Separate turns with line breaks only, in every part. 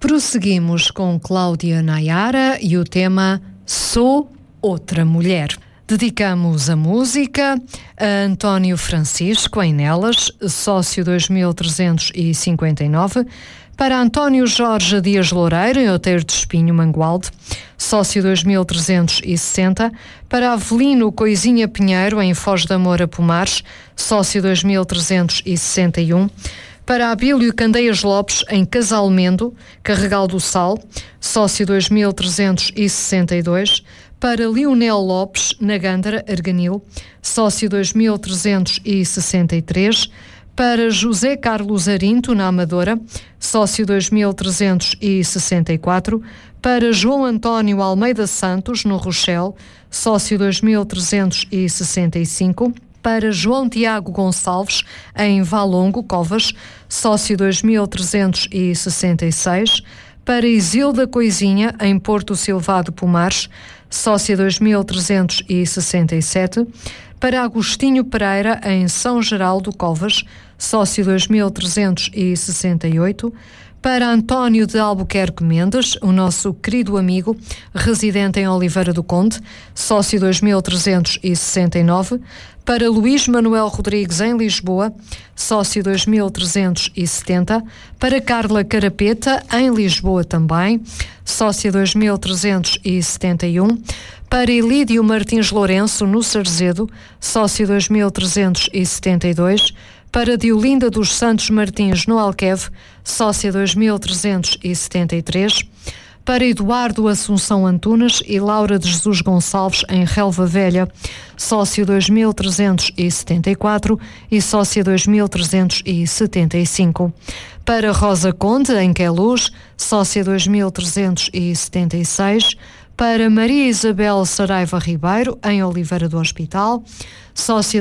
Prosseguimos com Cláudia Nayara e o tema Sou Outra Mulher. Dedicamos a música a António Francisco, em Nelas, sócio 2359, para António Jorge Dias Loureiro, em Outeiro de Espinho, Mangualde, sócio 2360, para Avelino Coisinha Pinheiro, em Foz da Moura, Pomares, sócio 2361, para Abílio Candeias Lopes, em Casalmendo, Carregal do Sal, sócio 2362, para Lionel Lopes, na Gândara, Arganil, sócio 2363, para José Carlos Arinto, na Amadora, sócio 2364, para João António Almeida Santos, no Rochel, sócio 2365, para João Tiago Gonçalves, em Valongo, Covas, sócio 2366, para Isilda Coisinha, em Porto Silvado, Pomares, sócia 2367, para Agostinho Pereira, em São Geraldo, Covas, sócio 2368, para António de Albuquerque Mendes, o nosso querido amigo, residente em Oliveira do Conde, sócio 2369, para Luís Manuel Rodrigues, em Lisboa, sócio 2370, para Carla Carapeta, em Lisboa também, sócia 2371, para Elídio Martins Lourenço, no Sarzedo, sócio 2372, para Diolinda dos Santos Martins, no Alqueve, sócia 2373, para Eduardo Assunção Antunes e Laura de Jesus Gonçalves, em Relva Velha, sócio 2374 e sócia 2375. Para Rosa Conde, em Queluz, sócia 2376. Para Maria Isabel Saraiva Ribeiro, em Oliveira do Hospital, sócia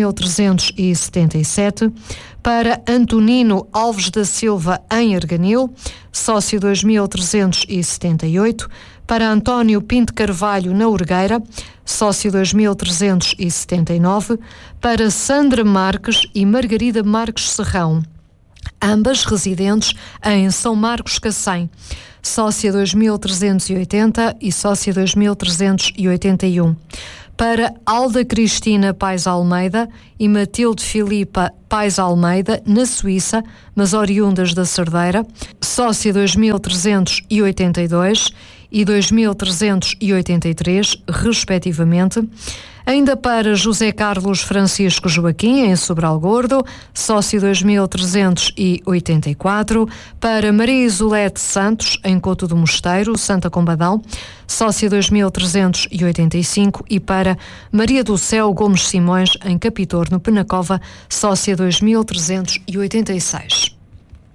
2377, para Antonino Alves da Silva, em Arganil, sócio 2378, para António Pinto Carvalho, na Urgueira, sócio 2379, para Sandra Marques e Margarida Marques Serrão, ambas residentes em São Marcos Cacém, sócia 2380 e sócia 2381. Para Alda Cristina Pais Almeida e Matilde Filipa Pais Almeida, na Suíça, mas oriundas da Cerdeira, sócia 2382 e 2383, respectivamente. Ainda para José Carlos Francisco Joaquim, em Sobral Gordo, sócio 2384, para Maria Isolete Santos, em Couto do Mosteiro, Santa Combadão, sócia 2385, e para Maria do Céu Gomes Simões, em Capitor, no Penacova, sócia 2386.